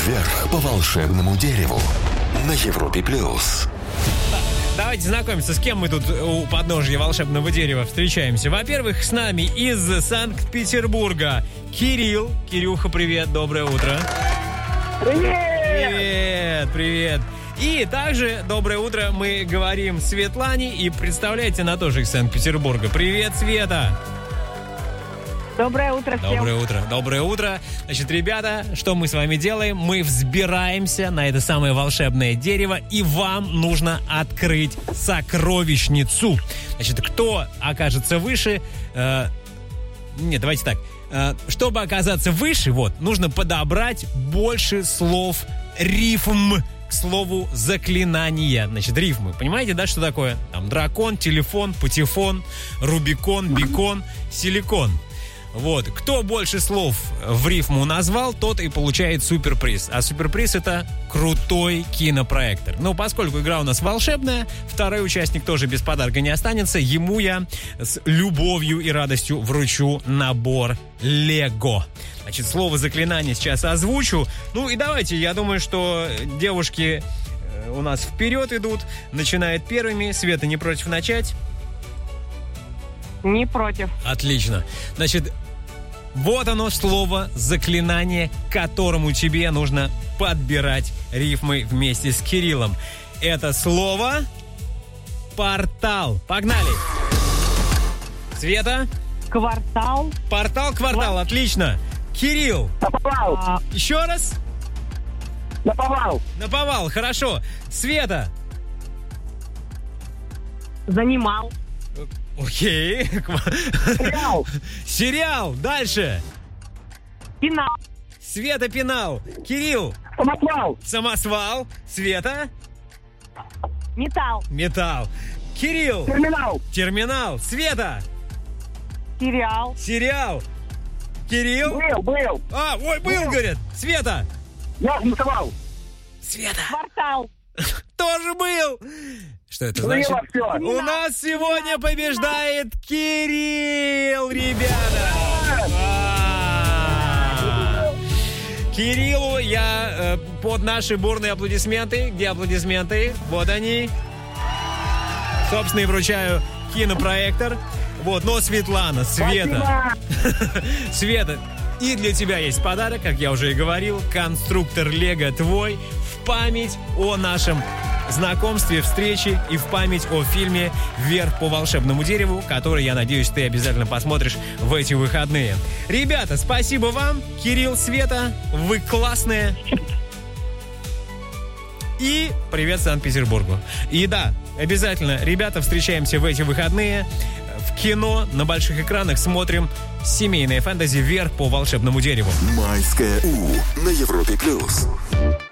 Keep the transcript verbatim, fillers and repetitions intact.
Вверх по волшебному дереву на Европе плюс. Давайте знакомиться, с кем мы тут у подножья волшебного дерева встречаемся. Во-первых, с нами из Санкт-Петербурга Кирилл. Кирюха, привет, доброе утро. Привет! Привет, привет. И также доброе утро мы говорим Светлане. И представляете, она тоже из Санкт-Петербурга. Привет, Света. Доброе утро всем. Доброе утро. Доброе утро. Значит, ребята, что мы с вами делаем? Мы взбираемся на это самое волшебное дерево, и вам нужно открыть сокровищницу. Значит, кто окажется выше... Э, нет, давайте так. Э, чтобы оказаться выше, вот, нужно подобрать больше слов рифм к слову заклинания. Значит, рифмы. Понимаете, да, что такое? Там дракон, телефон, патефон, рубикон, бекон, силикон. Вот, кто больше слов в рифму назвал, тот и получает суперприз. А суперприз — это крутой кинопроектор. Но поскольку игра у нас волшебная, второй участник тоже без подарка не останется. Ему я с любовью и радостью вручу набор Лего. Значит, слово заклинание сейчас озвучу. Ну и давайте, я думаю, что девушки у нас вперед идут. Начинают первыми. Света, не против начать? Не против. Отлично. Значит, вот оно слово заклинание, к которому тебе нужно подбирать рифмы вместе с Кириллом. Это слово портал. Погнали. Света? Квартал. Портал, квартал, отлично. Кирилл. Наповал. А, Еще раз. наповал. Наповал, хорошо. Света. Занимал. Окей. Сериал. Сериал. Дальше. Финал. Света, пенал. Кирилл. Самосвал. Самосвал. Света. Металл. Металл. Кирилл. Терминал. Терминал. Света. Сериал. Сериал. Кирилл. Был, был. А, ой, был, Был. говорят. Света. Я смысовал. Света. Квартал. Тоже был. Что это Было значит? всё. У нас сегодня побеждает Кирилл, ребята. А. Кириллу я э, под наши бурные аплодисменты. Где аплодисменты? Вот они. Собственно, и вручаю кинопроектор. Вот, но Светлана, Света. Света, и для тебя есть подарок, как я уже и говорил. Конструктор Лего твой в память о нашем знакомстве, встрече и в память о фильме «Вверх по волшебному дереву», который, я надеюсь, ты обязательно посмотришь в эти выходные. Ребята, спасибо вам. Кирилл, Света, вы классные. И привет Санкт-Петербургу. И да, обязательно, ребята, встречаемся в эти выходные. В кино на больших экранах смотрим семейное фэнтези «Вверх по волшебному дереву». Майское У на Европе плюс.